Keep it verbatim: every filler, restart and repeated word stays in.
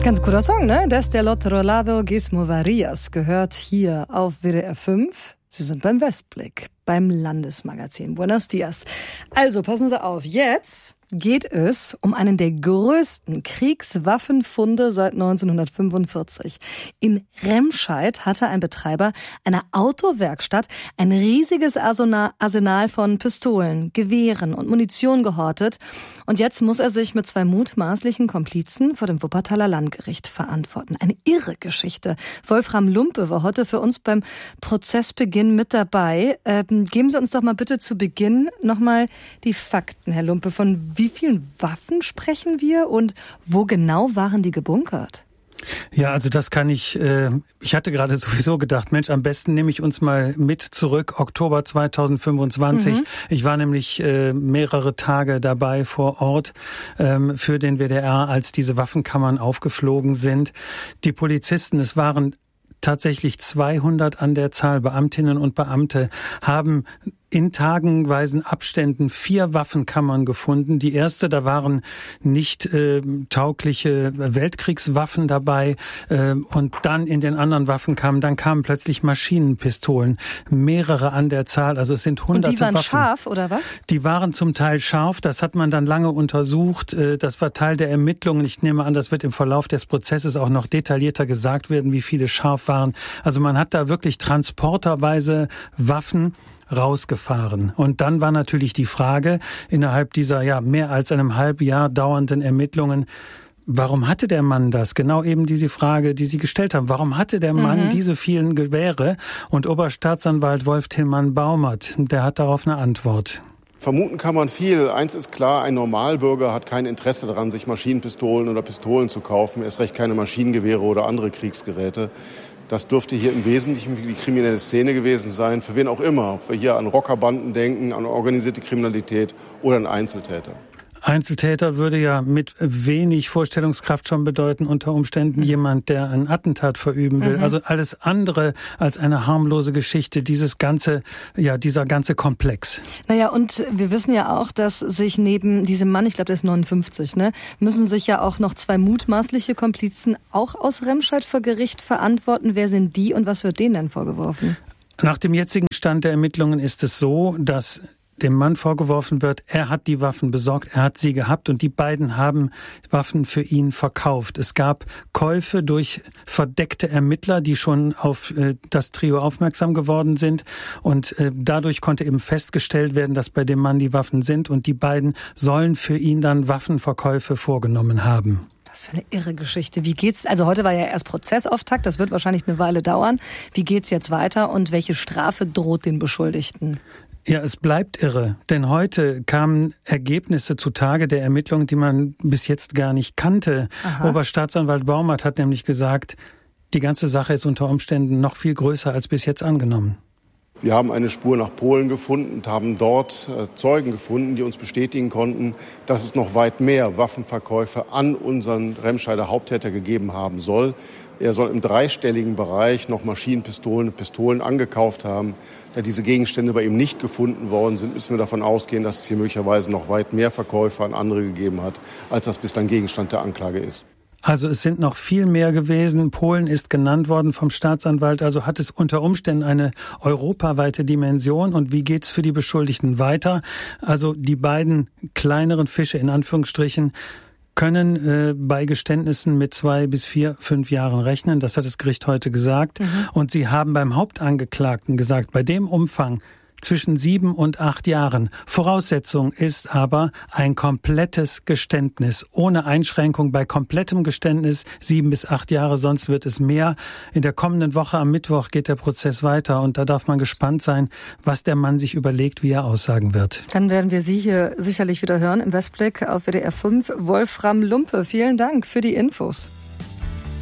Ganz guter Song, ne? Das del otro lado Gizmo Varias gehört hier auf W D R fünf. Sie sind beim Westblick, beim Landesmagazin. Buenos dias. Also, passen Sie auf. Jetzt geht es um einen der größten Kriegswaffenfunde seit neunzehnhundertfünfundvierzig. In Remscheid hatte ein Betreiber einer Autowerkstatt ein riesiges Arsenal von Pistolen, Gewehren und Munition gehortet. Und jetzt muss er sich mit zwei mutmaßlichen Komplizen vor dem Wuppertaler Landgericht verantworten. Eine irre Geschichte. Wolfram Lumpe war heute für uns beim Prozessbeginn mit dabei. Ähm, geben Sie uns doch mal bitte zu Beginn nochmal die Fakten, Herr Lumpe. Von wie vielen Waffen sprechen wir und wo genau waren die gebunkert? Ja, also das kann ich, äh, ich hatte gerade sowieso gedacht, Mensch, am besten nehme ich uns mal mit zurück, Oktober zweitausendfünfundzwanzig. Mhm. Ich war nämlich äh, mehrere Tage dabei vor Ort ähm, für den W D R, als diese Waffenkammern aufgeflogen sind. Die Polizisten, es waren tatsächlich zweihundert an der Zahl, Beamtinnen und Beamte, haben in tagenweisen Abständen vier Waffenkammern gefunden. Die erste, da waren nicht äh, taugliche Weltkriegswaffen dabei. Äh, und dann in den anderen Waffenkammern, dann kamen plötzlich Maschinenpistolen, mehrere an der Zahl. Also es sind hunderte Waffen. Und die waren Waffen. Scharf, oder was? Die waren zum Teil scharf. Das hat man dann lange untersucht. Äh, das war Teil der Ermittlungen. Ich nehme an, das wird im Verlauf des Prozesses auch noch detaillierter gesagt werden, wie viele scharf waren. Also man hat da wirklich transporterweise Waffen rausgefahren. Und dann war natürlich die Frage, innerhalb dieser ja mehr als einem halben Jahr dauernden Ermittlungen, warum hatte der Mann das? Genau eben diese Frage, die Sie gestellt haben. Warum hatte der Mann mhm. diese vielen Gewehre? Und Oberstaatsanwalt Wolf Tillmann-Baumert, der hat darauf eine Antwort. Vermuten kann man viel. Eins ist klar, ein Normalbürger hat kein Interesse daran, sich Maschinenpistolen oder Pistolen zu kaufen. Erst recht keine Maschinengewehre oder andere Kriegsgeräte. Das dürfte hier im Wesentlichen die kriminelle Szene gewesen sein, für wen auch immer. Ob wir hier an Rockerbanden denken, an organisierte Kriminalität oder an Einzeltäter. Einzeltäter würde ja mit wenig Vorstellungskraft schon bedeuten, unter Umständen jemand, der ein Attentat verüben will. Mhm. Also alles andere als eine harmlose Geschichte, dieses ganze, ja, dieser ganze Komplex. Naja, und wir wissen ja auch, dass sich neben diesem Mann, ich glaube, der ist neunundfünfzig, ne, müssen sich ja auch noch zwei mutmaßliche Komplizen auch aus Remscheid vor Gericht verantworten. Wer sind die und was wird denen denn vorgeworfen? Nach dem jetzigen Stand der Ermittlungen ist es so, dass dem Mann vorgeworfen wird, er hat die Waffen besorgt, er hat sie gehabt und die beiden haben Waffen für ihn verkauft. Es gab Käufe durch verdeckte Ermittler, die schon auf äh, das Trio aufmerksam geworden sind und äh, dadurch konnte eben festgestellt werden, dass bei dem Mann die Waffen sind und die beiden sollen für ihn dann Waffenverkäufe vorgenommen haben. Was für eine irre Geschichte. Wie geht's? Also heute war ja erst Prozessauftakt, das wird wahrscheinlich eine Weile dauern. Wie geht's jetzt weiter und welche Strafe droht den Beschuldigten? Ja, es bleibt irre, denn heute kamen Ergebnisse zutage der Ermittlungen, die man bis jetzt gar nicht kannte. Aha. Oberstaatsanwalt Baumert hat nämlich gesagt, die ganze Sache ist unter Umständen noch viel größer als bis jetzt angenommen. Wir haben eine Spur nach Polen gefunden und haben dort Zeugen gefunden, die uns bestätigen konnten, dass es noch weit mehr Waffenverkäufe an unseren Remscheider Haupttäter gegeben haben soll. Er soll im dreistelligen Bereich noch Maschinenpistolen und Pistolen angekauft haben. Da diese Gegenstände bei ihm nicht gefunden worden sind, müssen wir davon ausgehen, dass es hier möglicherweise noch weit mehr Verkäufe an andere gegeben hat, als das bislang Gegenstand der Anklage ist. Also es sind noch viel mehr gewesen. Polen ist genannt worden vom Staatsanwalt. Also hat es unter Umständen eine europaweite Dimension. Und wie geht's für die Beschuldigten weiter? Also die beiden kleineren Fische in Anführungsstrichen können äh, bei Geständnissen mit zwei bis vier, fünf Jahren rechnen. Das hat das Gericht heute gesagt. Mhm. Und sie haben beim Hauptangeklagten gesagt, bei dem Umfang zwischen sieben und acht Jahren. Voraussetzung ist aber ein komplettes Geständnis. Ohne Einschränkung bei komplettem Geständnis sieben bis acht Jahre, sonst wird es mehr. In der kommenden Woche am Mittwoch geht der Prozess weiter und da darf man gespannt sein, was der Mann sich überlegt, wie er aussagen wird. Dann werden wir Sie hier sicherlich wieder hören im Westblick auf W D R fünf. Wolfram Lumpe, vielen Dank für die Infos.